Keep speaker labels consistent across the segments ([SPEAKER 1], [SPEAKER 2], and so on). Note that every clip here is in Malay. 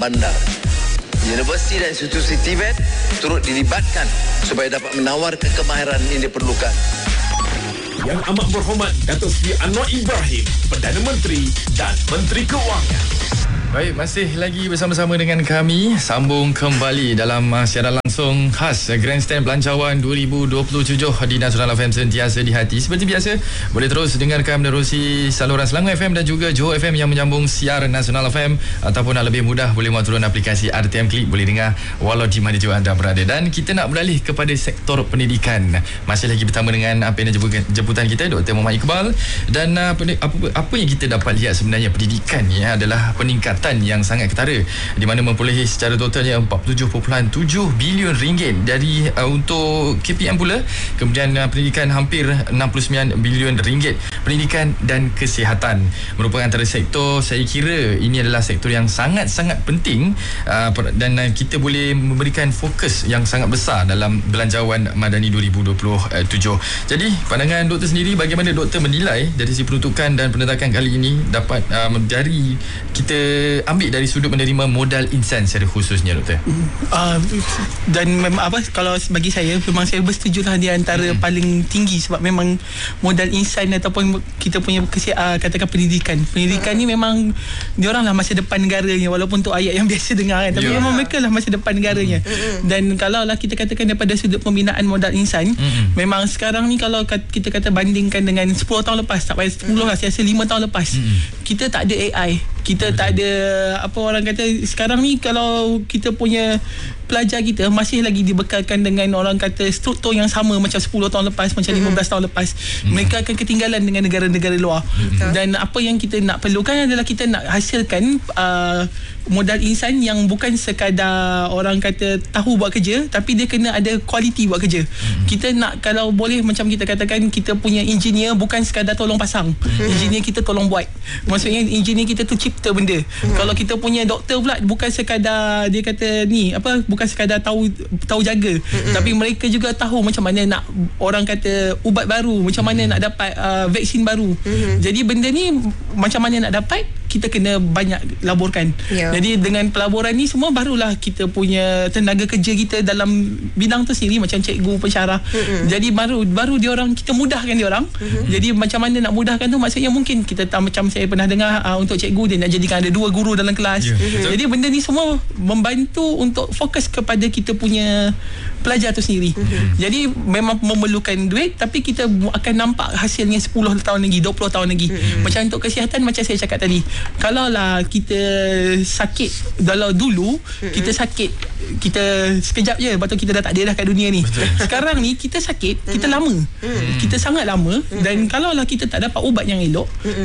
[SPEAKER 1] bandar. Universiti dan institusi TVET turut dilibatkan supaya dapat menawarkan kemahiran yang diperlukan.
[SPEAKER 2] Yang amat berhormat Datuk Seri Anwar Ibrahim, Perdana Menteri dan Menteri Keuangan.
[SPEAKER 3] Baik, masih lagi bersama-sama dengan kami. Sambung kembali dalam siaran langsung khas Grandstand Pelancawan 2027 di Nasional FM, sentiasa di hati. Seperti biasa, boleh terus dengarkan menerusi saluran Selangor FM dan juga Johor FM yang menyambung siar Nasional FM, ataupun nak lebih mudah boleh muat turun aplikasi RTM Klik, boleh dengar walau di mana juga anda berada. Dan kita nak beralih kepada sektor pendidikan. Masih lagi bersama dengan pimpinan jemputan kita, Dr. Muhammad Iqbal. Dan apa yang kita dapat lihat sebenarnya, pendidikan ni adalah peningkatan yang sangat ketara, di mana memperolehi secara totalnya 47.7 bilion ringgit dari untuk KPM pula. Kemudian pendidikan hampir 69 bilion ringgit. Pendidikan dan kesihatan merupakan antara sektor, saya kira ini adalah sektor yang sangat-sangat penting, dan kita boleh memberikan fokus yang sangat besar dalam Belanjawan Madani 2027. Jadi pandangan doktor sendiri, bagaimana doktor menilai dari sisi peruntukan dan penetakan kali ini dapat dari kita ambil dari sudut menerima modal insan secara khususnya, doktor?
[SPEAKER 4] Dan memang kalau bagi saya, memang saya bersetujulah di antara paling tinggi, sebab memang modal insan ataupun kita punya katakan pendidikan ni memang diorang lah masa depan negaranya, walaupun tu ayat yang biasa dengar kan, tapi memang mereka lah masa depan negaranya. Dan kalau lah kita katakan daripada sudut pembinaan modal insan, memang sekarang ni kalau kita kata bandingkan dengan 10 tahun lepas, tak payah 10 lah, saya rasa 5 tahun lepas, kita tak ada AI, kita tak ada apa orang kata, sekarang ni kalau kita punya pelajar kita masih lagi dibekalkan dengan orang kata struktur yang sama macam 10 tahun lepas, macam 15 tahun lepas, mereka akan ketinggalan dengan negara-negara luar. Dan apa yang kita nak perlukan adalah kita nak hasilkan modal insan yang bukan sekadar orang kata tahu buat kerja, tapi dia kena ada kualiti buat kerja. Kita nak, kalau boleh macam kita katakan, kita punya engineer bukan sekadar tolong pasang, engineer kita tolong buat. Maksudnya engineer kita tu cipta benda. Kalau kita punya doktor pula bukan sekadar dia kata ni apa, bukan sekadar tahu jaga, tapi mereka juga tahu macam mana nak orang kata ubat baru, macam mana nak dapat vaksin baru. Jadi benda ni macam mana nak dapat, kita kena banyak laburkan. Jadi dengan pelaburan ni semua, barulah kita punya tenaga kerja kita dalam bidang tu sendiri, macam cikgu, pensyarah. Jadi baru diorang, kita mudahkan diorang. Jadi macam mana nak mudahkan tu, maksudnya mungkin kita macam saya pernah dengar untuk cikgu, dia nak jadikan ada 2 guru dalam kelas. Jadi benda ni semua membantu untuk fokus kepada kita punya pelajar tu sendiri. Jadi memang memerlukan duit, tapi kita akan nampak hasilnya 10 tahun lagi, 20 tahun lagi. Macam untuk kesihatan, macam saya cakap tadi, kalau lah kita sakit, kalau dulu kita sakit, kita sekejap je, lepas tu kita dah tak ada dah kat dunia ni. Sekarang ni kita sakit, kita lama, kita sangat lama. Dan kalau lah kita tak dapat ubat yang elok,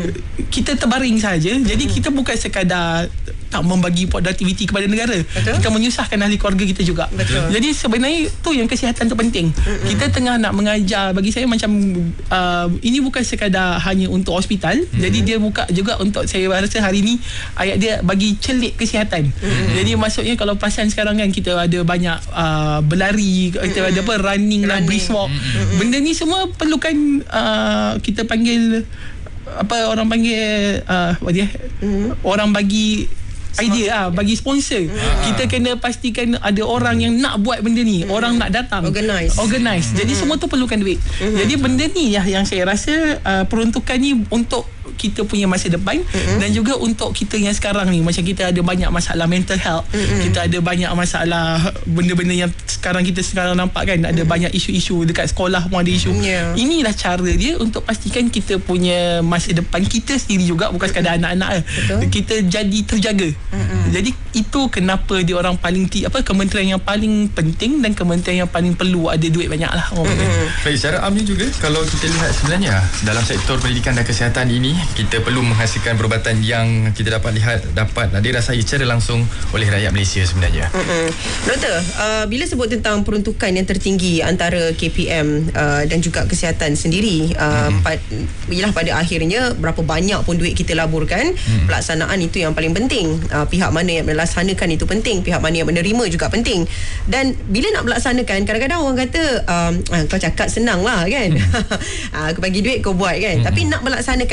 [SPEAKER 4] kita terbaring saja. Jadi kita bukan sekadar tak membagi produktiviti kepada negara, kita menyusahkan ahli keluarga kita juga. Jadi sebenarnya tu yang kesihatan tu penting. Kita tengah nak mengajar, bagi saya macam ini bukan sekadar hanya untuk hospital. Jadi dia buka juga untuk, saya rasa hari ni ayat dia bagi celik kesihatan. Jadi maksudnya kalau perasan sekarang kan, kita ada banyak berlari, kita ada apa, running lah, brisk walk. Benda ni semua perlukan kita panggil apa, orang panggil apa dia, orang bagi idea, bagi sponsor. Kita kena pastikan ada orang yang nak buat benda ni, orang nak datang, organize. Jadi semua tu perlukan duit. Jadi benda ni yang saya rasa peruntukan ni untuk kita punya masa depan, dan juga untuk kita yang sekarang ni, macam kita ada banyak masalah mental health, kita ada banyak masalah benda-benda yang kita sekarang nampak kan, ada banyak isu-isu dekat sekolah pun ada isu. Inilah cara dia untuk pastikan kita punya masa depan kita sendiri juga, bukan sekadar anak-anak kita jadi terjaga. Jadi itu kenapa dia orang paling kementerian yang paling penting dan kementerian yang paling perlu ada duit banyak lah.
[SPEAKER 3] Baik, secara amnya juga kalau kita lihat sebenarnya dalam sektor pendidikan dan kesihatan ini, kita perlu menghasilkan perubatan yang kita dapat dirasai secara langsung oleh rakyat Malaysia sebenarnya.
[SPEAKER 5] Doktor, bila sebut tentang peruntukan yang tertinggi antara KPM dan juga kesihatan sendiri, ialah pada akhirnya berapa banyak pun duit kita laburkan, pelaksanaan itu yang paling penting. Pihak mana yang melaksanakan itu penting, pihak mana yang menerima juga penting. Dan bila nak melaksanakan, kadang-kadang orang kata kau cakap senang lah kan, aku bagi duit kau buat kan, tapi nak melaksanakan dari segi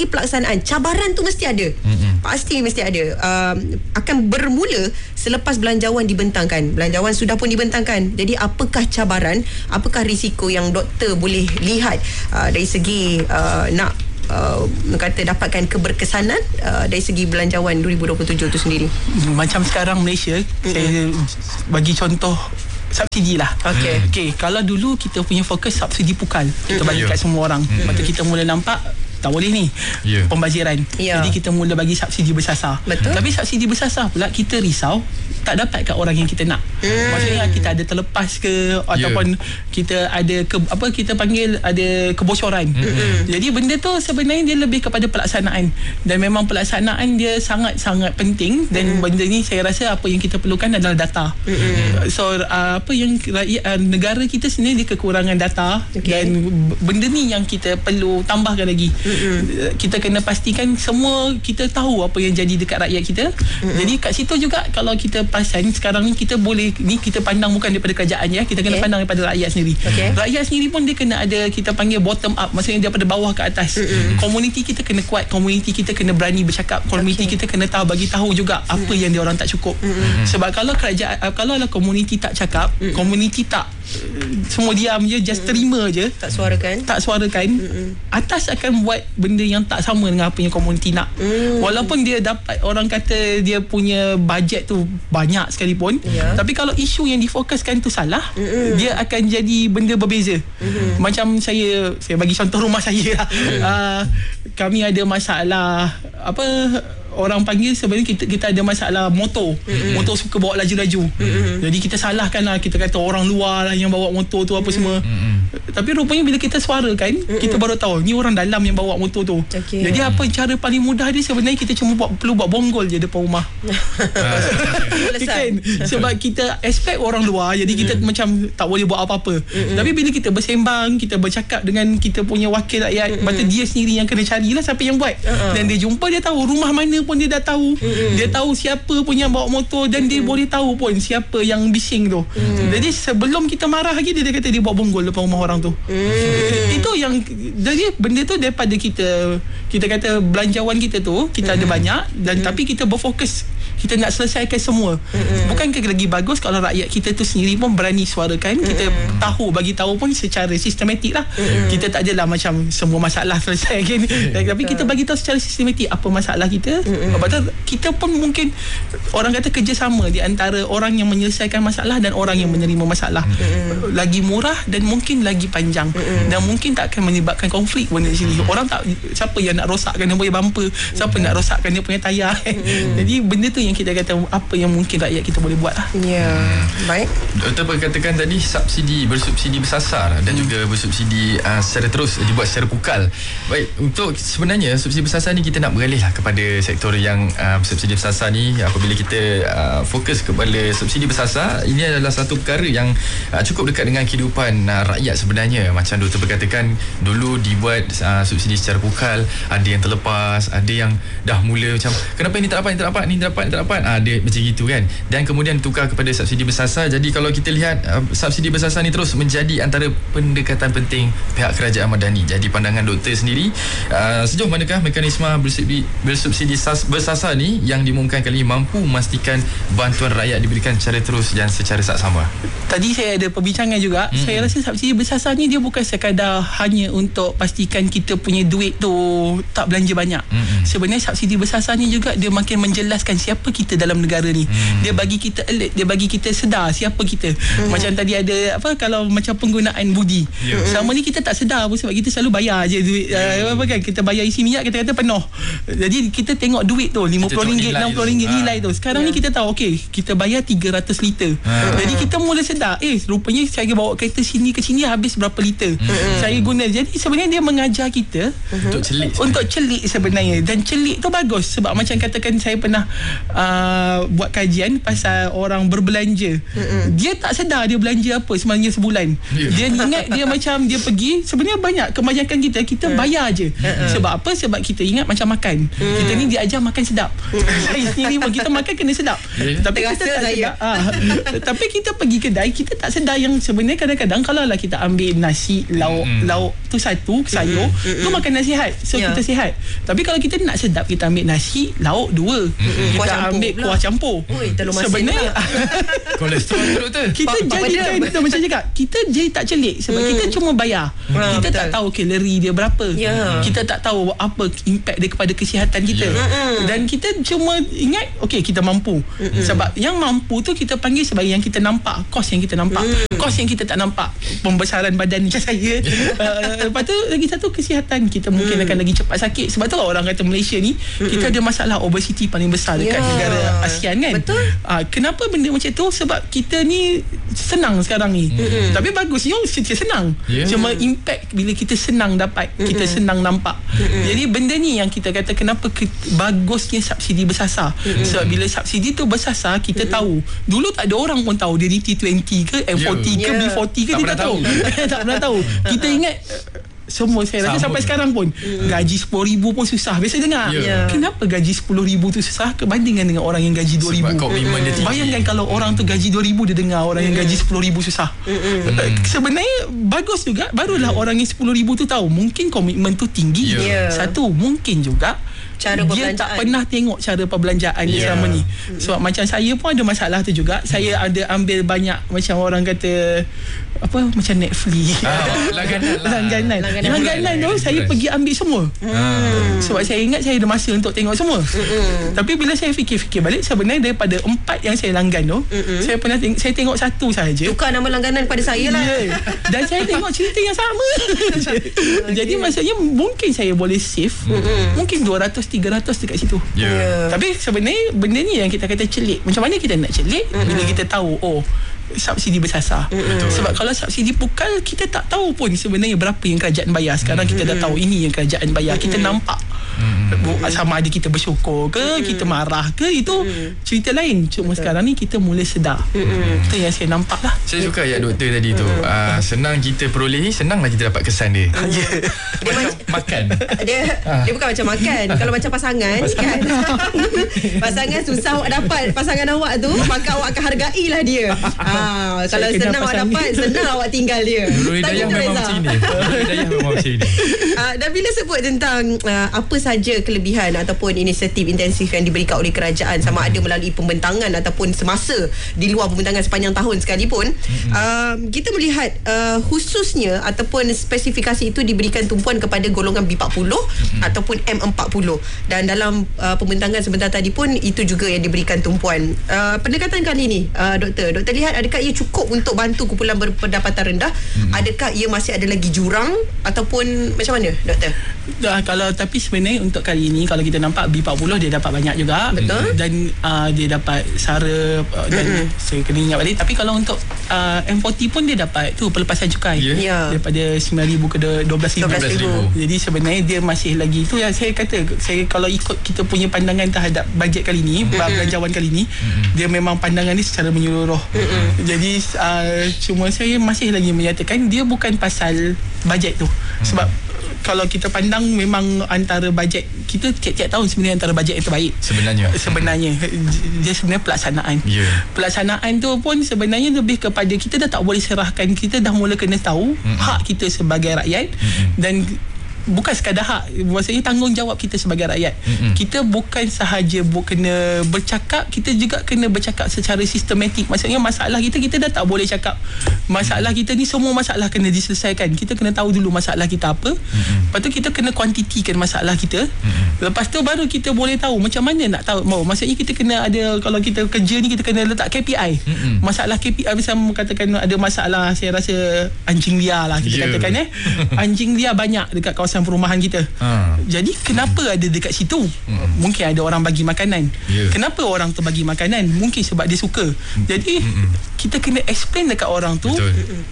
[SPEAKER 5] pelaksanaan, cabaran tu mesti ada. Pasti mesti ada. Akan bermula selepas belanjawan dibentangkan. Belanjawan sudah pun dibentangkan. Jadi apakah cabaran, apakah risiko yang doktor boleh lihat dari segi nak kata dapatkan keberkesanan dari segi belanjawan 2027 tu sendiri?
[SPEAKER 4] Macam sekarang Malaysia, saya bagi contoh subsidi lah. Okay, kalau dulu kita punya fokus subsidi pukal, kita bagi kat semua orang. Lepas tu kita mula nampak tak boleh ni pembaziran. Jadi kita mula bagi subsidi bersasar.
[SPEAKER 5] Betul.
[SPEAKER 4] Tapi subsidi bersasar pula kita risau tak dapat kat orang yang kita nak. Maksudnya kita ada terlepas ke ataupun kita ada kita panggil ada kebocoran. Jadi benda tu sebenarnya dia lebih kepada pelaksanaan, dan memang pelaksanaan dia sangat-sangat penting, dan benda ni saya rasa apa yang kita perlukan adalah data. So apa yang negara kita sendiri dia kekurangan data, dan benda ni yang kita perlu tambahkan lagi. Kita kena pastikan semua kita tahu apa yang jadi dekat rakyat kita. Jadi kat situ juga kalau kita perasan sekarang ni kita boleh ni kita pandang bukan daripada kerajaan kita kena pandang daripada rakyat sendiri. Rakyat sendiri pun dia kena ada kita panggil bottom up, maksudnya daripada bawah ke atas. Komuniti kita kena kuat, komuniti kita kena berani bercakap, komuniti kita kena bagi tahu juga apa yang dia orang tak cukup. Sebab kalau kerajaan kalau komuniti tak cakap, komuniti tak semua diam je, just terima je, tak suarakan, atas akan buat benda yang tak sama dengan apa yang komuniti nak. Walaupun dia dapat, orang kata dia punya bajet tu banyak sekalipun, tapi kalau isu yang difokuskan tu salah, dia akan jadi benda berbeza. Macam saya bagi contoh rumah saya lah. Kami ada masalah orang panggil sebenarnya kita ada masalah motor. Motor suka bawa laju-laju. Jadi kita salahkan lah, kita kata orang luar lah yang bawa motor tu apa semua. Tapi rupanya bila kita suarakan, kita baru tahu ni orang dalam yang bawa motor tu. Jadi apa cara paling mudah dia sebenarnya kita cuma perlu buat bonggol je depan rumah. Kan? Sebab kita expect orang luar, jadi kita macam tak boleh buat apa-apa. Tapi bila kita bersembang, kita bercakap dengan kita punya wakil rakyat, maka dia sendiri yang kena carilah siapa yang buat. Dan dia jumpa, dia tahu rumah mana pun dia dah tahu. Dia tahu siapa pun yang bawa motor, dan dia boleh tahu pun siapa yang bising tu. Jadi sebelum kita marah lagi, dia kata dia bawa bonggol depan rumah orang tu. Itu yang jadi benda tu daripada kita kata belanjawan kita tu kita ada banyak, dan tapi kita berfokus kita nak selesaikan semua. Bukankah lagi bagus kalau rakyat kita tu sendiri pun berani suarakan, kita tahu, bagi tahu pun secara sistematik lah. Kita tak adalah macam semua masalah selesai kan. Tapi kita bagi tahu secara sistematik apa masalah kita. Padahal kita pun mungkin orang kata kerjasama di antara orang yang menyelesaikan masalah dan orang yang menerima masalah. Lagi murah dan mungkin lagi panjang, dan mungkin tak akan menyebabkan konflik benda di sini. Orang tak, siapa yang nak rosakkan dia punya bumper, siapa nak rosakkan dia punya tayar. Jadi benda tu yang kita kata apa yang mungkin rakyat kita boleh buat lah.
[SPEAKER 5] Baik.
[SPEAKER 3] Doktor berkatakan tadi bersubsidi bersasar dan juga bersubsidi secara terus dibuat secara pukal. Baik, untuk sebenarnya subsidi bersasar ni kita nak beralih lah kepada sektor yang subsidi bersasar ni. Apabila kita fokus kepada subsidi bersasar, ini adalah satu perkara yang cukup dekat dengan kehidupan rakyat sebenarnya. Macam doktor berkatakan, dulu dibuat subsidi secara pukal, ada yang terlepas, ada yang dah mula macam kenapa ini tak dapat, ni tak dapat, dia macam gitu kan. Dan kemudian tukar kepada subsidi bersasar. Jadi kalau kita lihat subsidi bersasar ni terus menjadi antara pendekatan penting pihak kerajaan Madani. Jadi pandangan doktor sendiri, sejauh manakah mekanisme bersubsidi bersasar ni yang diumumkan kali ini mampu memastikan bantuan rakyat diberikan secara terus dan secara saksama?
[SPEAKER 4] Tadi saya ada perbincangan juga. Saya rasa subsidi bersasar ni dia bukan sekadar hanya untuk pastikan kita punya duit tu tak belanja banyak. Sebenarnya subsidi bersasar ni juga dia makin menjelaskan siapa kita dalam negara ni. Dia bagi kita alert, dia bagi kita sedar siapa kita. Macam tadi ada kalau macam penggunaan budi. Selama ni kita tak sedar pun sebab kita selalu bayar je duit. Kan kita bayar isi minyak, kita kata penuh. Jadi kita tengok duit tu RM50, RM60 nilai tu. Sekarang ni kita tahu kita bayar 300 liter. Jadi kita mula sedar, rupanya saya bawa kereta sini ke sini habis berapa liter. Saya guna. Jadi sebenarnya dia mengajar kita untuk celik sebenarnya. Dan celik tu bagus sebab macam katakan saya pernah buat kajian pasal orang berbelanja. Dia tak sedar dia belanja apa sebenarnya sebulan. Dia ingat dia macam dia pergi, sebenarnya banyak kebanyakan kita bayar je. Sebab apa? Sebab kita ingat macam makan. Kita ni diajar makan sedap. Saya sendiri pun kita makan kena sedap. Tapi kita tak sedar. Tapi kita pergi kedai, kita tak sedar yang sebenarnya kadang-kadang kalau lah kita ambil nasi, lauk tu satu, sayur, tu makan nasihat. So kita sihat. Tapi kalau kita nak sedap, kita ambil nasi, lauk dua. Kita ambil kuah campur. Sebenarnya
[SPEAKER 3] kolesterol tu doktor.
[SPEAKER 4] Kita jadikan macam cakap, kita jadi tak celik sebab kita cuma bayar. Kita tak tahu kalori dia berapa. Kita tak tahu apa impact dia kepada kesihatan kita. Dan kita cuma ingat okey kita mampu. Sebab yang mampu tu kita panggil sebagai yang kita nampak, kos yang kita nampak. Kos yang kita tak nampak, pembesaran badan macam saya. Lepas tu lagi satu kesihatan kita mungkin akan lagi cepat sakit. Sebab tu orang kata Malaysia ni kita ada masalah obesiti paling besar dekat negara ASEAN kan.
[SPEAKER 5] Betul.
[SPEAKER 4] Kenapa benda macam tu? Sebab kita ni senang sekarang ni. Tapi bagusnya kita senang. Cuma impact bila kita senang dapat, kita senang nampak. Jadi benda ni yang kita kata kenapa bagusnya subsidi bersasar. Sebab bila subsidi tu bersasar, kita tahu. Dulu tak ada orang pun tahu dia ni T20 ke M40 ke B40 ke, dia tak tahu. Tak pernah tahu. Kita ingat semua saya rasa sampai sekarang pun gaji 10,000 pun susah. Biasa dengar kenapa gaji 10,000 tu susah berbandingkan dengan orang yang gaji 2,000. Bayangkan kalau orang tu gaji 2,000 dia dengar orang yang gaji 10,000 susah. Sebenarnya bagus juga, barulah orang yang 10,000 tu tahu mungkin komitmen tu tinggi. Satu, mungkin juga cara dia tak pernah tengok cara perbelanjaan dia selama ni. Sebab macam saya pun ada masalah tu juga. Saya ada ambil banyak macam orang kata apa, macam Netflix. Langganan tu saya pergi ambil semua. Sebab saya ingat saya ada masa untuk tengok semua. Tapi bila saya fikir-fikir balik, sebenarnya daripada 4 yang saya langgan tu, saya pernah saya tengok satu sahaja.
[SPEAKER 5] Tukar nama langganan pada saya lah.
[SPEAKER 4] Dan saya tengok cerita yang sama. Jadi maksudnya mungkin saya boleh save mungkin 200-300 dekat situ. Tapi sebenarnya benda ni yang kita kata celik. Macam mana kita nak celik? Bila kita tahu subsidi bersasar. Sebab kalau subsidi pukal, kita tak tahu pun sebenarnya berapa yang kerajaan bayar. Sekarang kita dah tahu ini yang kerajaan bayar. Kita nampak sama ada kita bersyukur ke, kita marah ke, itu cerita lain. Cuma sekarang ni kita mula sedar. Itu yang saya nampak lah.
[SPEAKER 3] Saya suka ayat doktor tadi tu. Senang kita peroleh, senanglah kita dapat kesan dia.
[SPEAKER 5] Dia
[SPEAKER 3] makan.
[SPEAKER 5] Dia bukan macam makan. Kalau macam pasangan kan, pasangan susah awak dapat pasangan awak tu, maka awak akan hargailah dia. Kalau senang awak dapat, senang awak tinggal dia.
[SPEAKER 3] Nurul Hidayah memang macam ni.
[SPEAKER 5] Dan bila sebut tentang apa saja kelebihan ataupun inisiatif intensif yang diberikan oleh kerajaan, sama ada melalui pembentangan ataupun semasa di luar pembentangan sepanjang tahun sekalipun, kita melihat khususnya ataupun spesifikasi itu diberikan tumpuan kepada golongan B40 ataupun M40. Dan dalam pembentangan sebentar tadi pun itu juga yang diberikan tumpuan. Pendekatan kali ni doktor lihat adakah ia cukup untuk bantu kumpulan berpendapatan rendah? Adakah ia masih ada lagi jurang ataupun macam mana doktor?
[SPEAKER 4] Tapi sebenarnya untuk kali ini kalau kita nampak B40 dia dapat banyak juga. Betul. Dan dia dapat SARA dan saya kena ingat balik. Tapi kalau untuk M40 pun dia dapat tu pelepasan cukai daripada 9,000 ke 12,000. Jadi sebenarnya dia masih lagi tu yang saya kata, saya kalau ikut kita punya pandangan terhadap bajet kali ni, belanjawan kali ni, dia memang pandangan ni secara menyeluruh. Jadi cuma saya masih lagi menyatakan dia bukan pasal bajet tu. Sebab kalau kita pandang memang antara bajet kita tiap-tiap tahun sebenarnya antara bajet yang terbaik sebenarnya dia sebenarnya pelaksanaan. Pelaksanaan tu pun sebenarnya lebih kepada kita dah tak boleh serahkan, kita dah mula kena tahu hak kita sebagai rakyat. Dan bukan sekadar hak, maksudnya tanggungjawab kita sebagai rakyat. Kita bukan sahaja kena bercakap, kita juga kena bercakap secara sistematik. Maksudnya masalah kita dah tak boleh cakap masalah kita ni semua masalah kena diselesaikan. Kita kena tahu dulu masalah kita apa. Lepas tu kita kena kuantitikan masalah kita. Lepas tu baru kita boleh tahu macam mana nak tahu. Maksudnya kita kena ada, kalau kita kerja ni kita kena letak KPI. Masalah KPI misalnya katakan ada masalah, saya rasa anjing liar lah kita katakan anjing liar banyak dekat kawasan perumahan kita. Jadi kenapa ada dekat situ? Mungkin ada orang bagi makanan. Kenapa orang tu bagi makanan? Mungkin sebab dia suka. Jadi kita kena explain dekat orang tu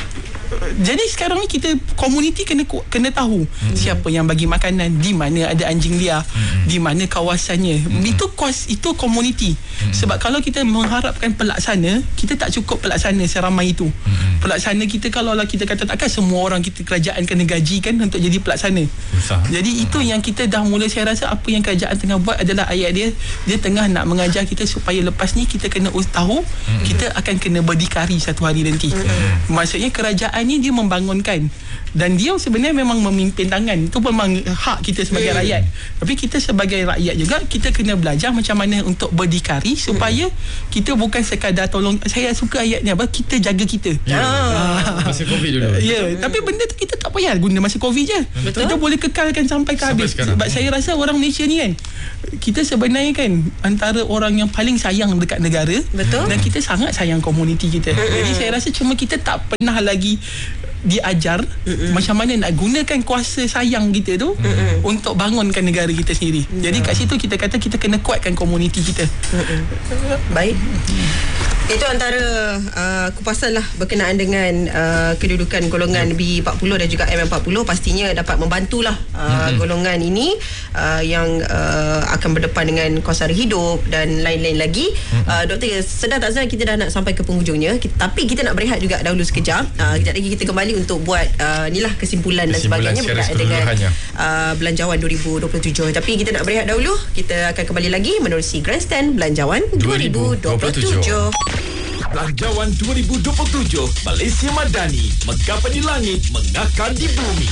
[SPEAKER 4] Jadi sekarang ni kita komuniti kena tahu siapa yang bagi makanan, di mana ada anjing liar, di mana kawasannya. Itu komuniti. Sebab kalau kita mengharapkan pelaksana, kita tak cukup pelaksana seramai itu. Pelaksana kita, kalau lah kita kata takkan semua orang kita kerajaan kena gajikan untuk jadi pelaksana. Jadi itu yang kita dah mula, saya rasa apa yang kerajaan tengah buat adalah ayat dia tengah nak mengajar kita supaya lepas ni kita kena tahu kita akan kena berdikari satu hari nanti. Maksudnya kerajaan ni dia membangunkan, dan dia sebenarnya memang memimpin tangan. Itu memang hak kita sebagai rakyat. Tapi kita sebagai rakyat juga, kita kena belajar macam mana untuk berdikari supaya kita bukan sekadar tolong. Saya suka ayat ni, kita jaga kita.
[SPEAKER 3] Masa COVID dulu.
[SPEAKER 4] Tapi benda tu kita tak payah guna masa COVID je. Kita boleh kekalkan sampai ke habis. Sebab saya rasa orang Malaysia ni kan, kita sebenarnya kan antara orang yang paling sayang dekat negara.
[SPEAKER 5] Betul.
[SPEAKER 4] Dan kita sangat sayang komuniti kita. Jadi saya rasa cuma kita tak pernah lagi diajar macam mana nak gunakan kuasa sayang kita tu untuk bangunkan negara kita sendiri. Jadi kat situ kita kata kita kena kuatkan komuniti kita.
[SPEAKER 5] Baik. Itu antara kupasan lah berkenaan dengan kedudukan golongan B40 dan juga M40. Pastinya dapat membantulah golongan ini yang akan berdepan dengan kos sara hidup dan lain-lain lagi. Doktor, sedar tak sedar kita dah nak sampai ke penghujungnya, tapi kita nak berehat juga dahulu sekejap. Kejap lagi kita kembali untuk buat inilah kesimpulan dan sebagainya berkaitan dengan Belanjawan 2027. Tapi kita nak berehat dahulu. Kita akan kembali lagi menerusi Grandstand Belanjawan 2027.
[SPEAKER 2] Belanjawan 2027 Malaysia Madani, megapkan di langit, mengakar di bumi.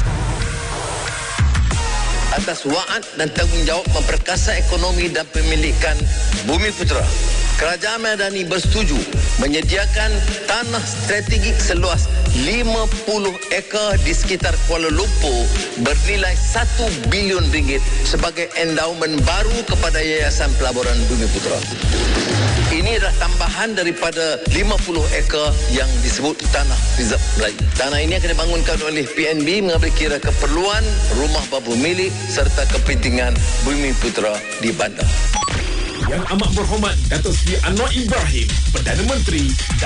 [SPEAKER 1] Atas waad dan tanggungjawab memperkasa ekonomi dan pemilikan Bumi Putra, Kerajaan Madani bersetuju menyediakan tanah strategik seluas 50 ekar di sekitar Kuala Lumpur bernilai RM1 bilion sebagai endowmen baru kepada Yayasan Pelaburan Bumi Putra. Ini adalah tambahan daripada 50 ekar yang disebut tanah reserve Melayu. Tanah ini akan dibangunkan oleh PNB mengambil kira keperluan rumah batu milik serta kepentingan Bumi Putra di bandar.
[SPEAKER 2] Yang amat berhormat Datuk Seri Anwar Ibrahim, Perdana Menteri